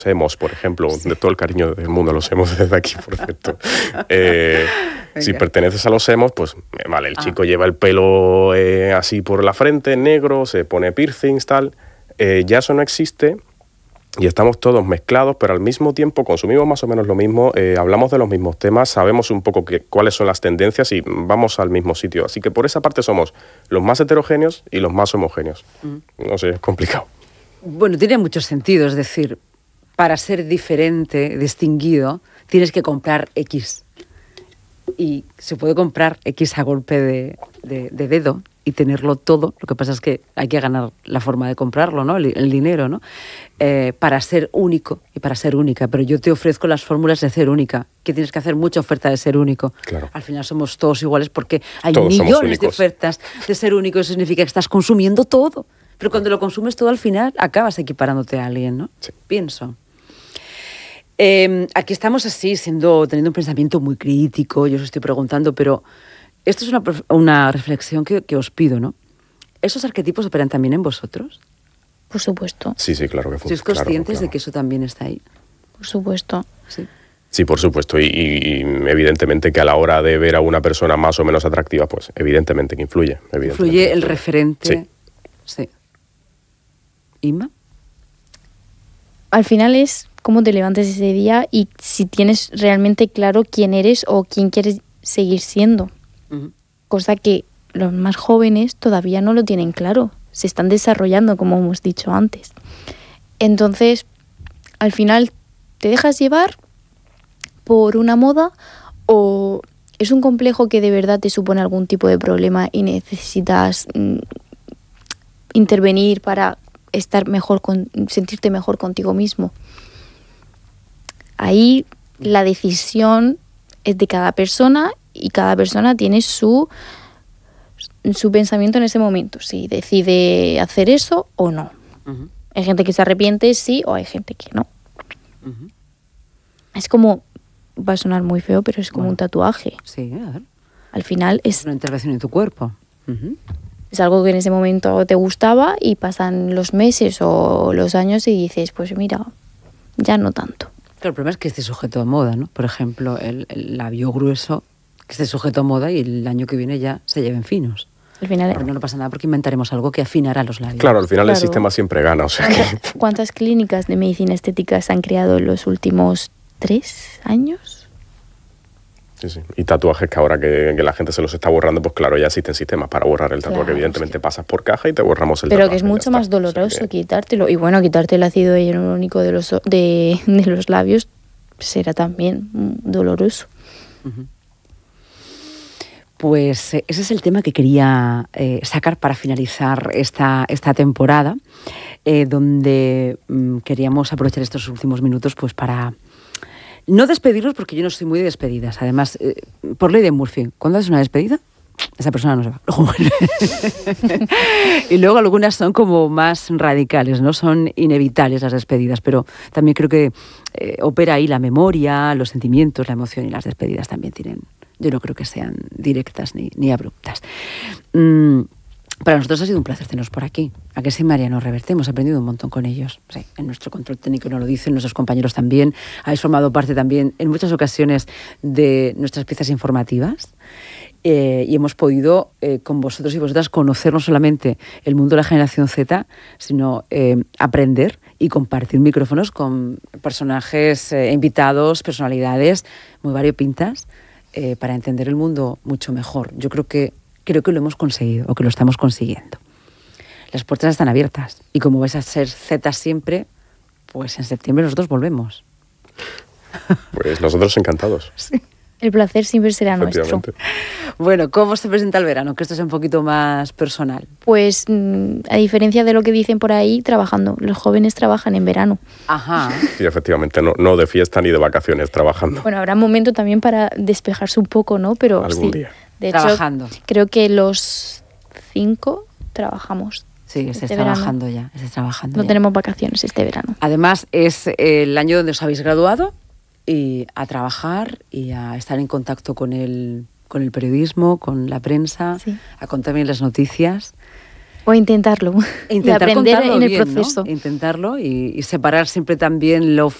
emos, por ejemplo, de todo el cariño del mundo a los emos desde aquí, por cierto. Si perteneces a los emos, pues vale, el chico lleva el pelo así por la frente, negro, se pone piercings, tal. Ya eso no existe y estamos todos mezclados, pero al mismo tiempo consumimos más o menos lo mismo, hablamos de los mismos temas, sabemos un poco cuáles son las tendencias y vamos al mismo sitio. Así que por esa parte somos los más heterogéneos y los más homogéneos. No sé, es complicado. Bueno, tiene mucho sentido, es decir, para ser diferente, distinguido, tienes que comprar X. Y se puede comprar X a golpe de dedo y tenerlo todo. Lo que pasa es que hay que ganar la forma de comprarlo, ¿no? El dinero, ¿no? Para ser único y para ser única. Pero yo te ofrezco las fórmulas de ser única, que tienes que hacer mucha oferta de ser único. Claro. Al final somos todos iguales porque hay todos millones de ofertas de ser único. Eso significa que estás consumiendo todo. Pero cuando lo consumes todo, al final acabas equiparándote a alguien, ¿no? Sí. Pienso. Aquí estamos así, teniendo un pensamiento muy crítico, yo os estoy preguntando, pero esto es una reflexión que os pido, ¿no? ¿Esos arquetipos operan también en vosotros? Por supuesto. Sí, claro que funciona. ¿Sois conscientes de que eso también está ahí? Por supuesto. Sí. Sí, por supuesto, y evidentemente que a la hora de ver a una persona más o menos atractiva, pues evidentemente que influye. Influye el referente. Sí. ¿Inma? Al final es cómo te levantes ese día y si tienes realmente claro quién eres o quién quieres seguir siendo. Uh-huh. Cosa que los más jóvenes todavía no lo tienen claro. Se están desarrollando, como hemos dicho antes. Entonces, al final, ¿te dejas llevar por una moda o es un complejo que de verdad te supone algún tipo de problema y necesitas intervenir para estar mejor, sentirte mejor contigo mismo? Ahí la decisión es de cada persona y cada persona tiene su pensamiento en ese momento, si decide hacer eso o no. Uh-huh. Hay gente que se arrepiente, sí, o hay gente que no. Uh-huh. Es como, va a sonar muy feo, pero es como un tatuaje. Sí, a ver. Al final es una intervención en tu cuerpo. Uh-huh. Es algo que en ese momento te gustaba y pasan los meses o los años y dices, pues mira, ya no tanto. Claro, el problema es que esté sujeto a moda, ¿no? Por ejemplo, el labio grueso, que esté sujeto a moda y el año que viene ya se lleven finos. Al final, no pasa nada porque inventaremos algo que afinará los labios. Claro, al final el sistema siempre gana. O sea ¿Cuántas clínicas de medicina estética se han creado en los últimos 3 años? Sí. Y tatuajes que ahora que la gente se los está borrando, pues claro, ya existen sistemas para borrar el tatuaje. Claro, evidentemente pasas por caja y te borramos el tatuaje. Pero que es mucho más doloroso quitártelo. Y bueno, quitarte el ácido hialurónico de los labios será también doloroso. Uh-huh. Pues ese es el tema que quería sacar para finalizar esta temporada, donde queríamos aprovechar estos últimos minutos pues para no despedirnos, porque yo no soy muy de despedidas. Además, por ley de Murphy, cuando haces una despedida, esa persona no se va. Y luego algunas son como más radicales, ¿no? Son inevitables las despedidas, pero también creo que opera ahí la memoria, los sentimientos, la emoción, y las despedidas también tienen... Yo no creo que sean directas ni abruptas. Para nosotros ha sido un placer tenernos por aquí. ¿A qué sí, Mariano Reverte? Hemos aprendido un montón con ellos. Sí, en nuestro control técnico nos lo dicen, nuestros compañeros también. Habéis formado parte también, en muchas ocasiones, de nuestras piezas informativas. Y hemos podido, con vosotros y vosotras, conocer no solamente el mundo de la generación Z, sino aprender y compartir micrófonos con personajes, invitados, personalidades muy variopintas, para entender el mundo mucho mejor. Yo creo que lo hemos conseguido, o que lo estamos consiguiendo. Las puertas están abiertas, y como vais a ser Z siempre, pues en septiembre nosotros volvemos. Pues nosotros encantados. Sí. El placer siempre será nuestro. Bueno, ¿cómo se presenta el verano? Que esto es un poquito más personal. Pues, a diferencia de lo que dicen por ahí, trabajando. Los jóvenes trabajan en verano. Ajá. Sí, efectivamente, no de fiesta ni de vacaciones, trabajando. Bueno, habrá un momento también para despejarse un poco, ¿no? Pero algún sí, día. De hecho, trabajando. Creo que los 5 trabajamos. Sí, estáis trabajando ya. No tenemos vacaciones este verano. Además, es el año donde os habéis graduado, y a trabajar y a estar en contacto con el periodismo, con la prensa, sí, a contar bien las noticias. O intentarlo. Intentar y aprender contarlo en el bien, proceso. ¿no? Intentarlo y separar siempre también lo